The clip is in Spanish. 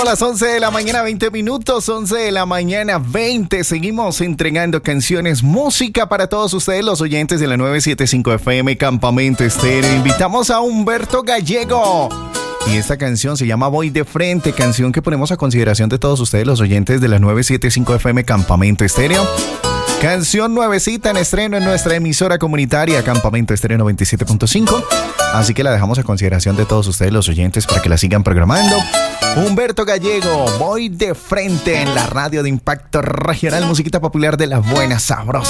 A las 11 de la mañana, 20 minutos, 11 de la mañana, 20. Seguimos entregando canciones, música para todos ustedes, los oyentes de la 975 FM Campamento Estéreo. Invitamos a Humberto Gallego. Y esta canción se llama Voy de Frente, canción que ponemos a consideración de todos ustedes, los oyentes de la 975 FM Campamento Estéreo. Canción nuevecita en estreno en nuestra emisora comunitaria Campamento Estéreo 97.5. Así que la dejamos a consideración de todos ustedes, los oyentes, para que la sigan programando. Humberto Gallego, Voy de Frente en la radio de Impacto Regional, musiquita popular de la buena, sabrosa.